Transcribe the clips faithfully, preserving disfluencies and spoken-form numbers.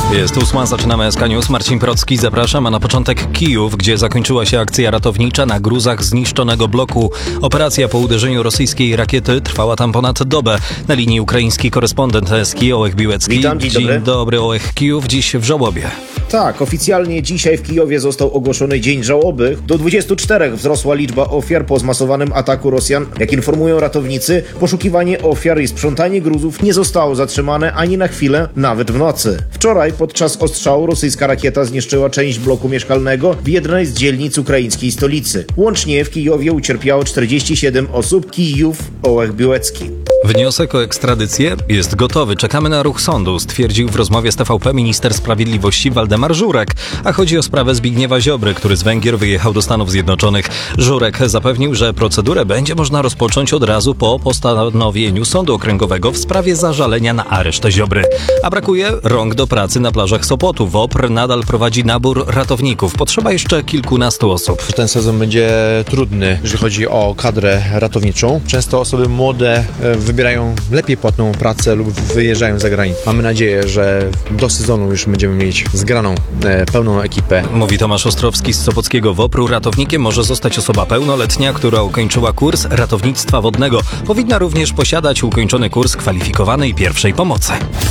Jest ósma, zaczynamy S K News. Marcin Procki, zapraszam, a na początek Kijów, gdzie zakończyła się akcja ratownicza na gruzach zniszczonego bloku. Operacja po uderzeniu rosyjskiej rakiety trwała tam ponad dobę. Na linii ukraiński korespondent S K Ołech Biłecki. Witam, dzień dobry. Dzień dobry, Ołech. Kijów dziś w żałobie. Tak, oficjalnie dzisiaj w Kijowie został ogłoszony dzień żałoby. Do dwudziestu czterech wzrosła liczba ofiar po zmasowanym ataku Rosjan. Jak informują ratownicy, poszukiwanie ofiar i sprzątanie gruzów nie zostało zatrzymane ani na chwilę, nawet w nocy. Wczoraj podczas ostrzału rosyjska rakieta zniszczyła część bloku mieszkalnego w jednej z dzielnic ukraińskiej stolicy. Łącznie w Kijowie ucierpiało czterdzieści siedem osób. Kijów, Ołech Biłecki. Wniosek o ekstradycję jest gotowy. Czekamy na ruch sądu, stwierdził w rozmowie z T V P minister sprawiedliwości Waldemar Żurek. A chodzi o sprawę Zbigniewa Ziobry, który z Węgier wyjechał do Stanów Zjednoczonych. Żurek zapewnił, że procedurę będzie można rozpocząć od razu po postanowieniu Sądu Okręgowego w sprawie zażalenia na areszt Ziobry. A brakuje rąk do pracy na plażach Sopotu. WOPR nadal prowadzi nabór ratowników. Potrzeba jeszcze kilkunastu osób. Ten sezon będzie trudny, jeżeli chodzi o kadrę ratowniczą. Często osoby młode wybierają lepiej płatną pracę lub wyjeżdżają za granicę. Mamy nadzieję, że do sezonu już będziemy mieć zgraną, e, pełną ekipę. Mówi Tomasz Ostrowski z Sopockiego WOPR-u. Ratownikiem może zostać osoba pełnoletnia, która ukończyła kurs ratownictwa wodnego. Powinna również posiadać ukończony kurs kwalifikowanej pierwszej pomocy.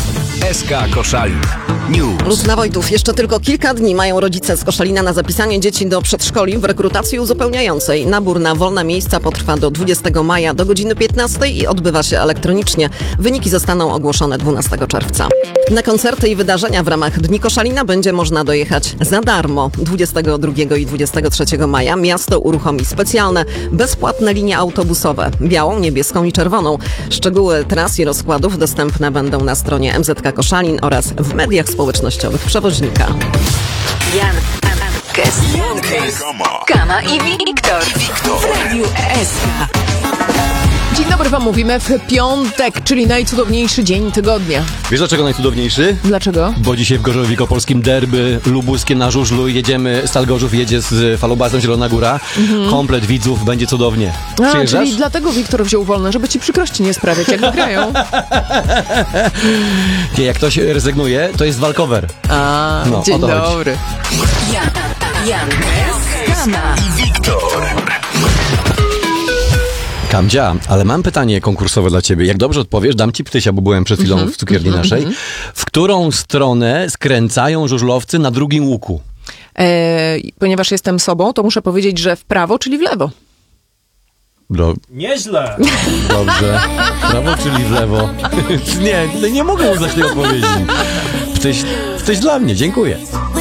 S K Koszalin News. Lucyna Wojtów. Jeszcze tylko kilka dni mają rodzice z Koszalina na zapisanie dzieci do przedszkoli w rekrutacji uzupełniającej. Nabór na wolne miejsca potrwa do dwudziestego maja do godziny piętnastej i odbywa się elektronicznie. Wyniki zostaną ogłoszone dwunastego czerwca. Na koncerty i wydarzenia w ramach Dni Koszalina będzie można dojechać za darmo. dwudziestego drugiego i dwudziestego trzeciego maja miasto uruchomi specjalne, bezpłatne linie autobusowe. Białą, niebieską i czerwoną. Szczegóły tras i rozkładów dostępne będą na stronie M Z K Koszalin oraz w mediach społecznościowych przewoźnika. Jan Kes, Kama i Wiktor w Radiu S K. Dzień dobry wam mówimy w piątek, czyli najcudowniejszy dzień tygodnia. Wiesz dlaczego najcudowniejszy? Dlaczego? Bo dzisiaj w Gorzowie Wielkopolskim derby lubuskie na żużlu jedziemy, Stal Gorzów jedzie z falobasem Zielona Góra. Mhm. Komplet widzów, będzie cudownie. A, czyli dlatego Wiktor wziął wolne, żeby ci przykrości nie sprawiać, jak wygrają. Nie, jak ktoś rezygnuje, to jest walkover. A, no, dzień dobry. Jan, Jan Kes, Kama i Wiktor. Kamdzia, ale mam pytanie konkursowe dla ciebie. Jak dobrze odpowiesz, dam ci ptysia, bo byłem przed chwilą mm-hmm, w cukierni mm-hmm, naszej. W którą stronę skręcają żużlowcy na drugim łuku? E, ponieważ jestem sobą, to muszę powiedzieć, że w prawo, czyli w lewo. Do... Nieźle. Dobrze. W prawo, czyli w lewo. nie, nie mogę uznać tej odpowiedzi. Ptyś, ptyś dla mnie, dziękuję.